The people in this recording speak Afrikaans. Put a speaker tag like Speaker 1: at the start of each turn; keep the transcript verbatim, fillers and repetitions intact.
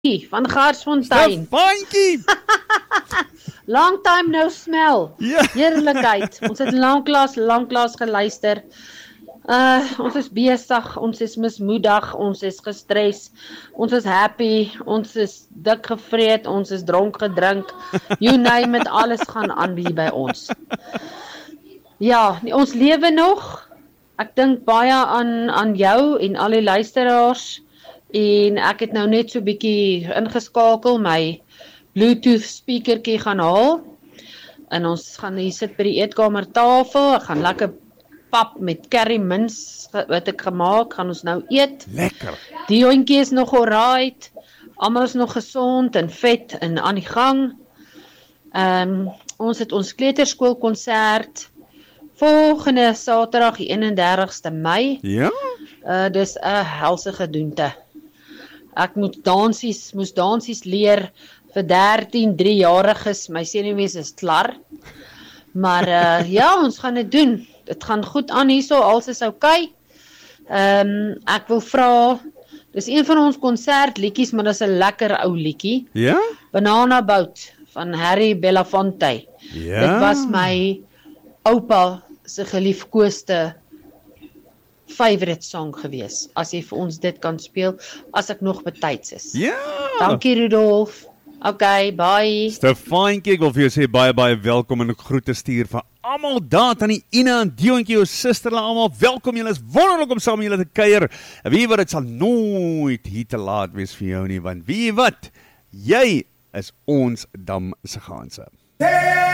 Speaker 1: van Garsfontein.
Speaker 2: Stefankie!
Speaker 1: Long time no smell.
Speaker 2: Ja.
Speaker 1: Heerlikheid. Ons het lanklaas, lanklaas geluister. Uh, ons is besig, ons is mismoedig, ons is gestres, ons is happy, ons is dik gevreet, ons is dronk gedrink. You name it, alles gaan aan hier by ons. Ja, ons lewe nog. Ek dink baie aan aan jou en al die luisteraars. En ek het nou net so bietjie ingeskakel, my Bluetooth speakertjie gaan haal. En ons gaan hier sit by die eetkamertafel. Ek gaan lekker pap met curry mince wat ek gemaak, gaan ons nou eet.
Speaker 2: Lekker.
Speaker 1: Die hondjie is nog alright. Almal is nog gesond en vet en aan die gang. Ehm um, ons het ons kleuterskoolkonsert volgende Saterdag die eenendertigste Mei.
Speaker 2: Ja?
Speaker 1: Uh dis 'n helse gedoente. Ek moet dansies, moes dansies leer vir dertien drie-jariges. My senuwees is klaar. Maar uh ja, ons gaan dit doen. Dit gaan goed aan hierso, alles is oukei. Ehm um, ek wil vra, dis een van ons konsertliedjies, maar dis 'n lekker ou liedjie.
Speaker 2: Ja?
Speaker 1: Banana Boat van Harry Belafonte.
Speaker 2: Ja.
Speaker 1: Dit was my oupa se geliefkoeste favorite song gewees. As jy vir ons dit kan speel, as ek nog betyds is.
Speaker 2: Ja.
Speaker 1: Dankie Rudolf. Okay, bye.
Speaker 2: Stefankie, ek wil vir jou sê baie baie welkom en ek groete stuur van almal daar tannie Ina en Diontjie, jou suster, hulle almal welkom. Julle is wonderlik om saam met julle te kuier. En wie wat dit sal nooit hier te laat wees vir jou nie, want wie wat, jy is ons dam se ganse. Hey!